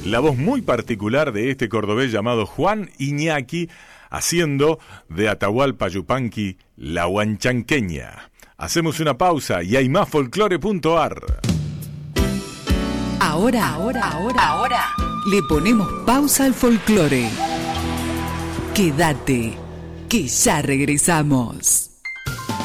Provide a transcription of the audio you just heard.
la voz muy particular de este cordobés llamado Juan Iñaki, haciendo de Atahualpa Yupanqui la huanchanqueña. Hacemos una pausa y hay más folclore.ar. Ahora, le ponemos pausa al folclore. Quédate, que ya regresamos.